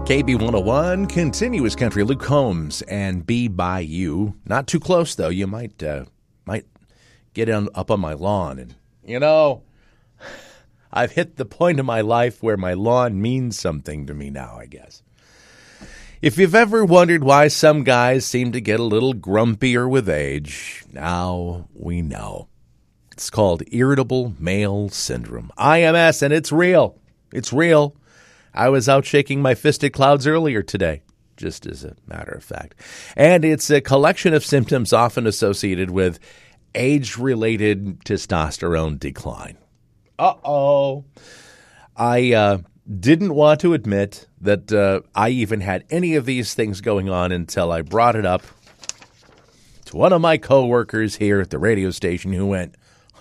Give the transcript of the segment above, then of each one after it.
KB101, continuous country. Luke Combs and Be By You. Not too close, though. You might get up on my lawn. And, I've hit the point in my life where my lawn means something to me now, I guess. If you've ever wondered why some guys seem to get a little grumpier with age, now we know. It's called Irritable Male Syndrome, IMS, and it's real. It's real. I was out shaking my fisted clouds earlier today, just as a matter of fact. And it's a collection of symptoms often associated with age-related testosterone decline. Uh-oh. I didn't want to admit that I even had any of these things going on until I brought it up to one of my coworkers here at the radio station who went,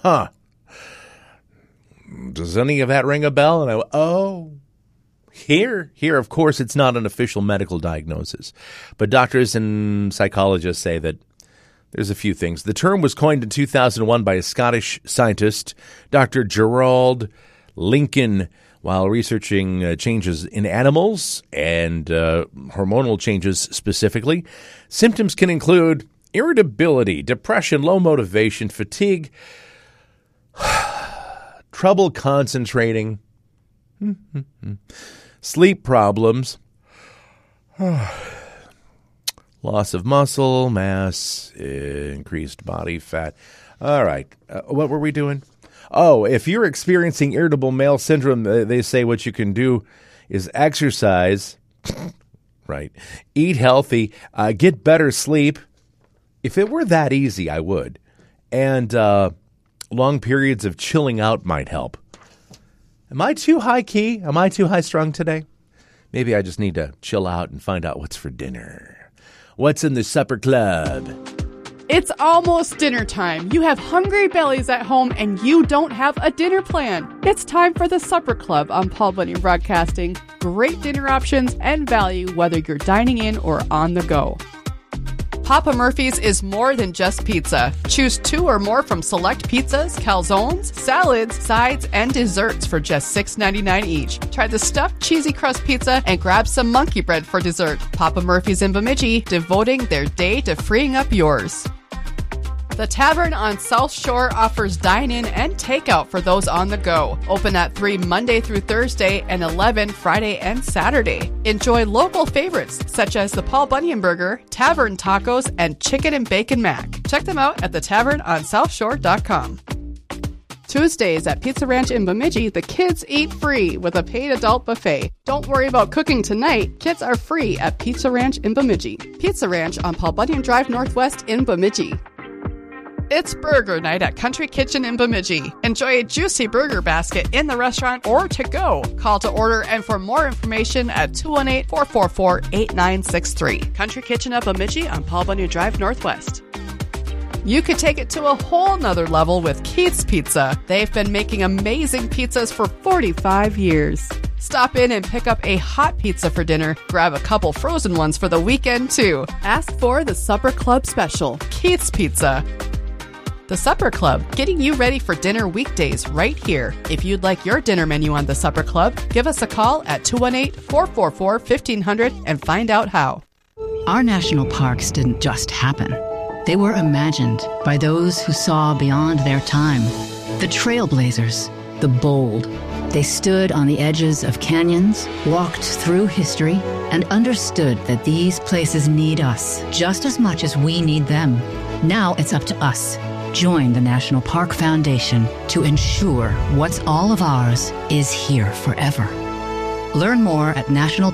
does any of that ring a bell? And I went, oh. Here, of course, it's not an official medical diagnosis, but doctors and psychologists say that there's a few things. The term was coined in 2001 by a Scottish scientist, Dr. Gerald Lincoln, while researching changes in animals and hormonal changes specifically. Symptoms can include irritability, depression, low motivation, fatigue, trouble concentrating, sleep problems, loss of muscle mass, increased body fat. All right. What were we doing? Oh, if you're experiencing irritable male syndrome, they say what you can do is exercise, right? Eat healthy, get better sleep. If it were that easy, I would. And long periods of chilling out might help. Am I too high key? Am I too high strung today? Maybe I just need to chill out and find out what's for dinner. What's in the supper club? It's almost dinner time. You have hungry bellies at home and you don't have a dinner plan. It's time for the Supper Club on Paul Bunyan Broadcasting. Great dinner options and value whether you're dining in or on the go. Papa Murphy's is more than just pizza. Choose 2 or more from select pizzas, calzones, salads, sides, and desserts for just $6.99 each. Try the stuffed cheesy crust pizza and grab some monkey bread for dessert. Papa Murphy's in Bemidji, devoting their day to freeing up yours. The Tavern on South Shore offers dine-in and takeout for those on the go. Open at 3 Monday through Thursday and 11 Friday and Saturday. Enjoy local favorites such as the Paul Bunyan Burger, Tavern Tacos, and Chicken and Bacon Mac. Check them out at thetavernonsouthshore.com. Tuesdays at Pizza Ranch in Bemidji, the kids eat free with a paid adult buffet. Don't worry about cooking tonight. Kids are free at Pizza Ranch in Bemidji. Pizza Ranch on Paul Bunyan Drive Northwest in Bemidji. It's burger night at Country Kitchen in Bemidji. Enjoy a juicy burger basket in the restaurant or to go. Call to order and for more information at 218-444-8963. Country Kitchen at Bemidji on Paul Bunyan Drive Northwest. You could take it to a whole nother level with Keith's Pizza. They've been making amazing pizzas for 45 years. Stop in and pick up a hot pizza for dinner. Grab a couple frozen ones for the weekend, too. Ask for the Supper Club Special, Keith's Pizza. The Supper Club, getting you ready for dinner weekdays right here. If you'd like your dinner menu on the Supper Club, give us a call at 218-444-1500 and find out how. Our national parks didn't just happen. They were imagined by those who saw beyond their time. The trailblazers, the bold. They stood on the edges of canyons, walked through history, and understood that these places need us just as much as we need them. Now it's up to us. Join the National Park Foundation to ensure what's all of ours is here forever. Learn more at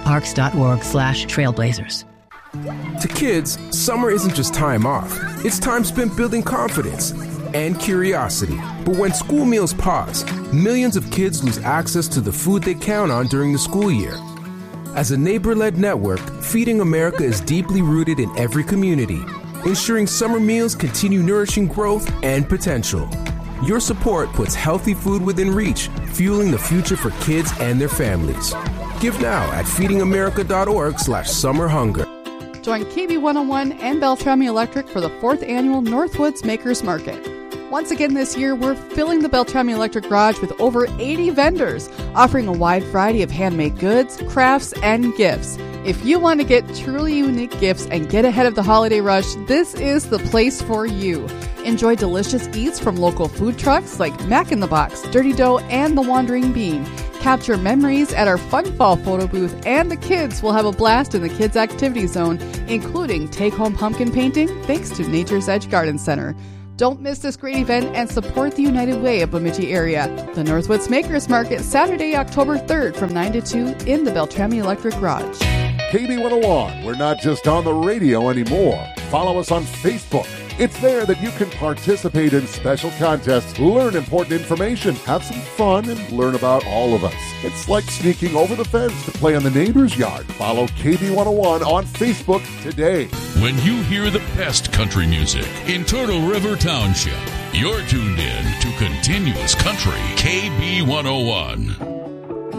nationalparks.org/trailblazers. To kids, summer isn't just time off. It's time spent building confidence and curiosity. But when school meals pause, millions of kids lose access to the food they count on during the school year. As a neighbor-led network, Feeding America is deeply rooted in every community, ensuring summer meals continue nourishing growth and potential. Your support puts healthy food within reach, fueling the future for kids and their families. Give now at feedingamerica.org/summerhunger. Join KB101 and Beltrami Electric for the 4th Annual Northwoods Makers Market. Once again this year, we're filling the Beltrami Electric Garage with over 80 vendors, offering a wide variety of handmade goods, crafts, and gifts. If you want to get truly unique gifts and get ahead of the holiday rush, this is the place for you. Enjoy delicious eats from local food trucks like Mac in the Box, Dirty Dough, and The Wandering Bean. Capture memories at our Fun Fall photo booth, and the kids will have a blast in the Kids Activity Zone, including take-home pumpkin painting thanks to Nature's Edge Garden Center. Don't miss this great event and support the United Way of Bemidji area. The Northwoods Makers Market, Saturday, October 3rd from 9 to 2 in the Beltrami Electric Garage. KB101, we're not just on the radio anymore. Follow us on Facebook. It's there that you can participate in special contests, learn important information, have some fun, and learn about all of us. It's like sneaking over the fence to play on the neighbor's yard. Follow KB101 on Facebook today. When you hear the best country music in Turtle River Township, you're tuned in to Continuous Country, KB101.